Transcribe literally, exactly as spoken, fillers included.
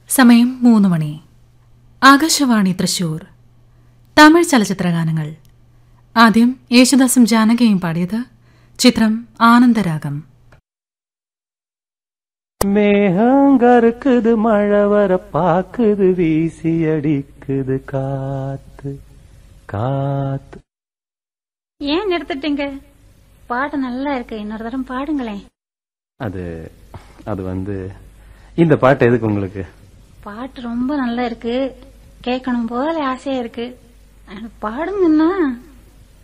സമയം മൂന്ന് മണി. ആകാശവാണി തൃശൂർ. തമിഴ് ചലച്ചിത്രഗാനങ്ങൾ. ആദ്യം യേശുദാസും ജാനകിയും പാടിയത്. ചിത്രം ആനന്ദരാഗം. மேகங்கருக்குது மழை வர பாக்குது வீசி அடிக்குது காத்து காத்து. ஏன் நிறுத்திட்டீங்க? பாட்டு நல்லா இருக்கு, இன்னொரு தரம் பாடுங்களேன். அது அது வந்து இந்த பாட்டு எதுக்கு உங்களுக்கு? பாட்டு ரொம்ப நல்லா இருக்கு, கேட்கணும் போல ஆசையா இருக்கு. பாடுங்கன்னா